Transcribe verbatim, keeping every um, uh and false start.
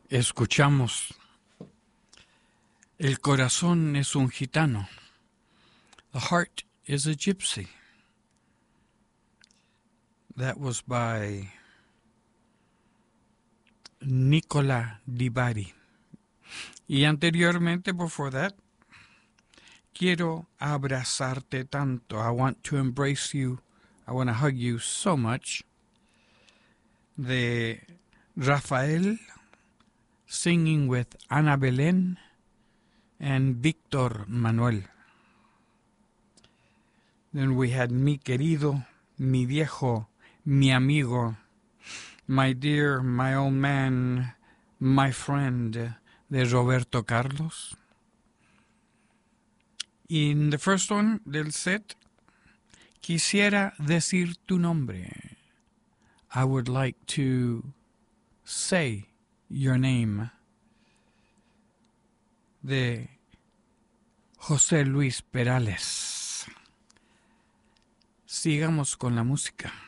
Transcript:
Escuchamos El corazón es un gitano. The heart is a gypsy. That was by Nicola Di Bari. Y anteriormente, before that, Quiero abrazarte tanto. I want to embrace you. I want to hug you so much. De Rafael, singing with Ana Belén and Víctor Manuel. Then we had Mi Querido, Mi Viejo, Mi Amigo, My Dear, My Old Man, My Friend, de Roberto Carlos. In the first one del set, Quisiera decir tu nombre. I would like to say your name. De José Luis Perales. Sigamos con la música.